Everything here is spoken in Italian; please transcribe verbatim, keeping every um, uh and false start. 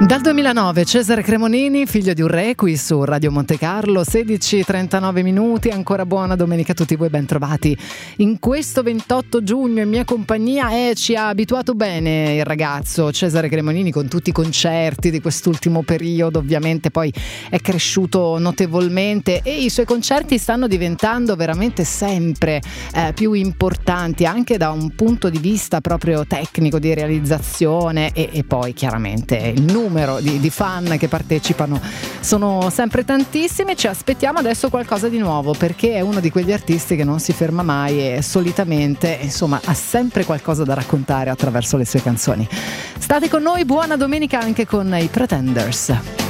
Dal duemilanove Cesare Cremonini, figlio di un re, qui su Radio Monte Carlo, sedici e trentanove minuti, ancora buona domenica a tutti voi, ben trovati. In questo ventotto giugno in mia compagnia eh, ci ha abituato bene il ragazzo Cesare Cremonini con tutti i concerti di quest'ultimo periodo, ovviamente poi è cresciuto notevolmente e i suoi concerti stanno diventando veramente sempre eh, più importanti anche da un punto di vista proprio tecnico di realizzazione e, e poi chiaramente il numero Di, di fan che partecipano sono sempre tantissimi. Ci aspettiamo adesso qualcosa di nuovo perché è uno di quegli artisti che non si ferma mai e solitamente insomma ha sempre qualcosa da raccontare attraverso le sue canzoni. State con noi, buona domenica anche con i Pretenders.